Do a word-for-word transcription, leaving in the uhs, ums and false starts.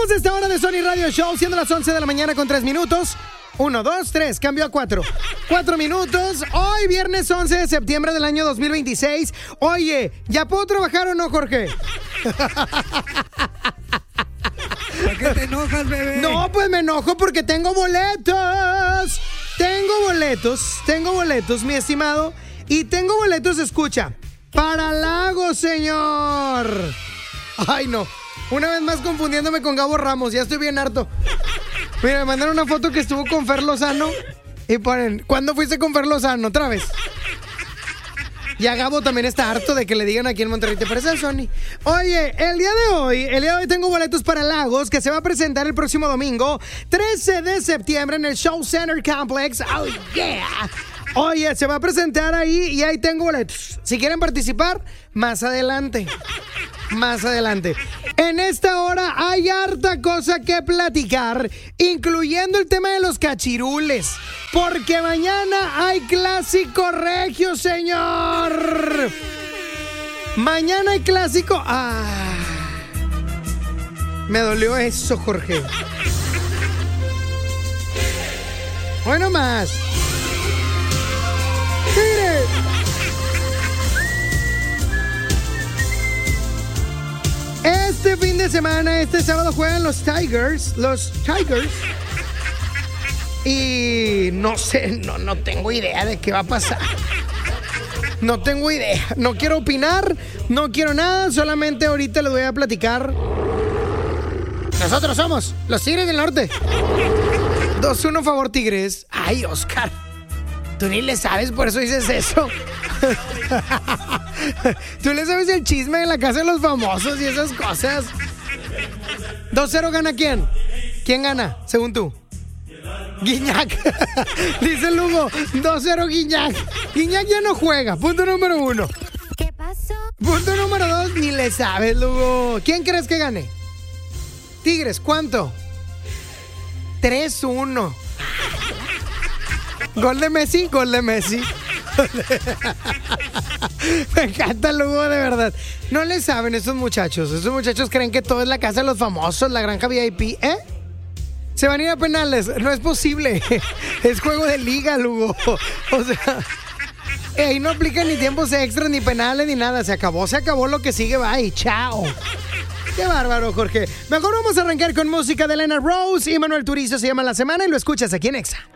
Comenzamos esta hora de Sony Radio Show, siendo las once de la mañana con tres minutos. Uno, dos, tres, cambio a cuatro. Cuatro minutos. Hoy, viernes once de septiembre del año dos mil veintiséis. Oye, ¿ya puedo trabajar o no, Jorge? ¿Por qué te enojas, bebé? No, pues me enojo porque tengo boletos. Tengo boletos, tengo boletos, mi estimado. Y tengo boletos, escucha, para Lago, señor. Ay, no. Una vez más confundiéndome con Gabo Ramos. Ya estoy bien harto. Mira, me mandaron una foto que estuvo con Fer Lozano. Y ponen, ¿cuándo fuiste con Fer Lozano? Otra vez. Y a Gabo también está harto de que le digan aquí en Monterrey, ¿te parece, Sony? Oye, el día de hoy, el día de hoy tengo boletos para Lagos, que se va a presentar el próximo domingo, trece de septiembre, en el Show Center Complex. Oh, yeah. Oye, se va a presentar ahí y ahí tengo boletos. Si quieren participar, más adelante. Más adelante. En esta hora hay harta cosa que platicar, incluyendo el tema de los cachirules. Porque mañana hay clásico regio, señor. Mañana hay clásico. Ah, me dolió eso, Jorge. Bueno, más. ¡Mire! Este fin de semana, este sábado juegan los Tigers, los Tigers. Y no sé, no, no tengo idea de qué va a pasar. No tengo idea, no quiero opinar, no quiero nada, solamente ahorita les voy a platicar. Nosotros somos los Tigres del Norte. dos uno favor Tigres. Ay, Oscar, tú ni le sabes, por eso dices eso. Tú le sabes el chisme de la casa de los famosos y esas cosas. dos cero gana quién. ¿Quién gana, según tú? Guiñac. Dice Lugo, dos cero Guiñac. Guiñac ya no juega, punto número uno. ¿Qué pasó? Punto número dos, ni le sabes, Lugo. ¿Quién crees que gane? Tigres, ¿cuánto? tres uno. Gol de Messi, gol de Messi. Me encanta, Lugo, de verdad. No le saben estos muchachos. Estos muchachos creen que todo es la casa de los famosos, la granja V I P, ¿eh? Se van a ir a penales. No es posible. Es juego de liga, Lugo. O sea, ahí no aplican ni tiempos extras, ni penales, ni nada. Se acabó, se acabó. Lo que sigue, bye. Chao. Qué bárbaro, Jorge. Mejor vamos a arrancar con música de Elena Rose y Manuel Turizo. Se llama La Semana y lo escuchas aquí en Exa.